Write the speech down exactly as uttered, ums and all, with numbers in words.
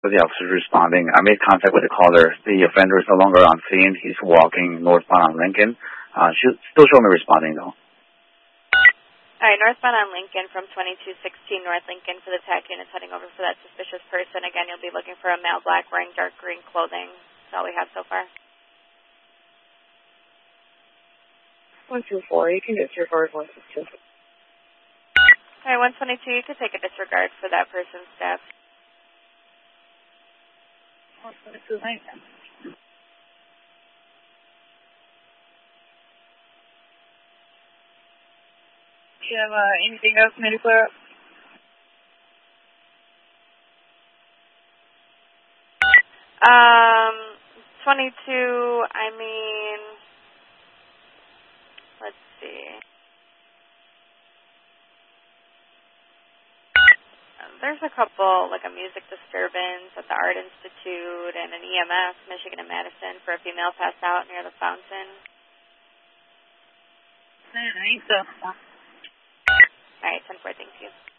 The officer is responding. I made contact with the caller. The offender is no longer on scene. He's walking northbound on Lincoln. Uh, she's still showing me responding, though. All right, northbound on Lincoln from twenty-two sixteen North Lincoln for the TAC units heading over for that suspicious person. Again, you'll be looking for a male black wearing dark green clothing. That's all we have so far. one two four, you can disregard one two two. All right, one twenty-two, you can take a disregard for that person's step. one twenty-two, Lincoln. Do you have uh, anything else for me to clear up? Um, twenty-two, I mean, let's see. There's a couple, like a music disturbance at the Art Institute and an E M S, Michigan and Madison, for a female passed out near the fountain. Man, I ain't so. All right, ten four, thank you.